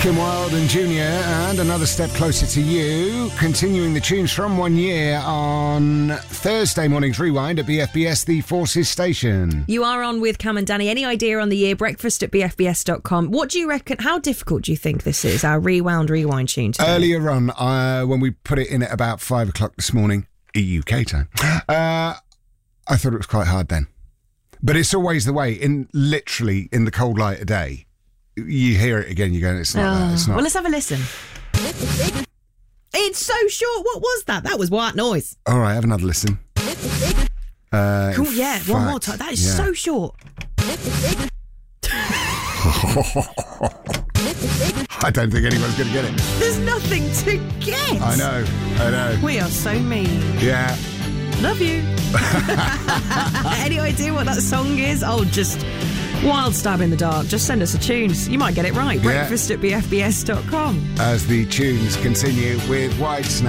Kim Wilde and Junior, and Another Step Closer to You. Continuing the tunes from 1 year on Thursday morning's Rewind at BFBS, the Forces station. You are on with Cam and Danny. Any idea on the year? Breakfast at BFBS.com. What do you reckon? How difficult do you think this is, our Rewind tune today? Earlier on, when we put it in at about 5 o'clock this morning, UK time, I thought it was quite hard then. But it's always the way, literally in the cold light of day. You hear it again, you go, it's not that, it's not. Well, let's have a listen. It's so short. What was that? That was white noise. All right, have another listen. Cool, yeah, one more time. That is so short. I don't think anyone's going to get it. There's nothing to get. I know. We are so mean. Yeah. Love you. Any idea what that song is? Oh, just wild stab in the dark. Just send us a tune. You might get it right. Yeah. Breakfast at BFBS.com. As the tunes continue with White Snake.